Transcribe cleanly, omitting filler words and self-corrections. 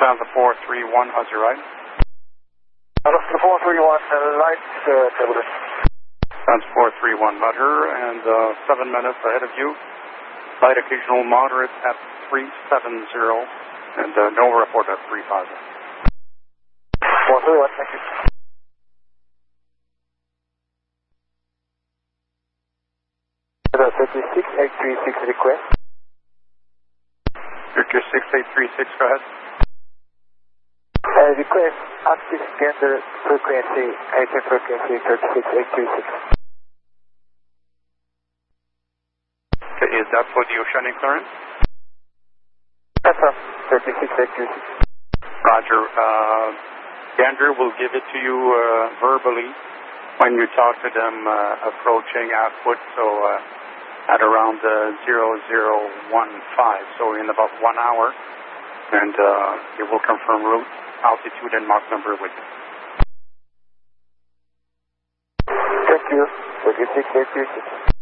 Lufthansa 431, how's your ride? Lufthansa 431, light, Tablet. Lufthansa 431, Roger, and 7 minutes ahead of you. Light occasional moderate at 370, and no report at 350. 431, thank you. Hello, 36836 request. Turkish 6836, go ahead. Request active scanner frequency, item frequency 36836. Okay, is that for the oceanic clearance? That's all, 36836. Roger. Gander will give it to you verbally when you talk to them approaching output, so at around 0015, so in about 1 hour, and it will confirm route, altitude, and Mach number with you. Thank you. 36836.